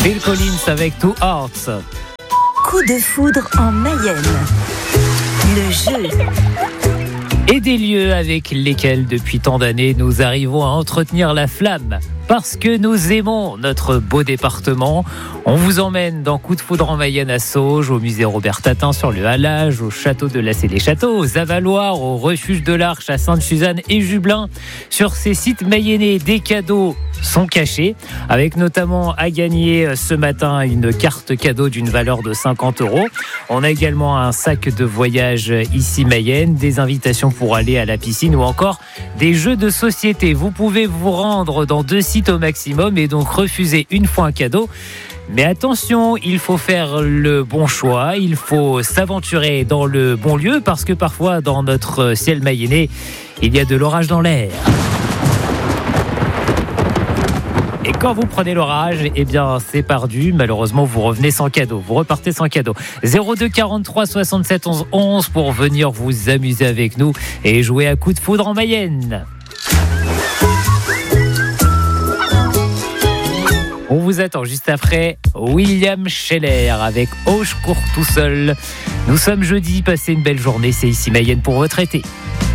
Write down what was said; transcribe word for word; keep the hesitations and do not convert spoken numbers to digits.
Phil Collins avec Two Hearts. Coup de foudre en Mayenne. Le jeu. Et des lieux avec lesquels, depuis tant d'années, nous arrivons à entretenir la flamme. Parce que nous aimons notre beau département, on vous emmène dans Coup de foudre en Mayenne à Sauges, au musée Robert Tatin sur le Halage, au château de Lassay-les-Châteaux, aux Avaloirs, au refuge de l'Arche à Sainte-Suzanne et Jublain. Sur ces sites mayennais, des cadeaux sont cachés, avec notamment à gagner ce matin une carte cadeau d'une valeur de cinquante euros. On a également un sac de voyage ici Mayenne, des invitations pour aller à la piscine ou encore des jeux de société. Vous pouvez vous rendre dans deux sites au maximum et donc refuser une fois un cadeau. Mais attention, il faut faire le bon choix, il faut s'aventurer dans le bon lieu parce que parfois dans notre ciel mayennais, il y a de l'orage dans l'air. Et quand vous prenez l'orage, eh bien c'est perdu. Malheureusement, vous revenez sans cadeau. Vous repartez sans cadeau. zéro deux quarante-trois soixante-sept onze onze pour venir vous amuser avec nous et jouer à Coup de foudre en Mayenne. On vous attend juste après William Scheller avec Oh, je cours tout seul. Nous sommes jeudi, passez une belle journée. C'est ici Mayenne pour votre été.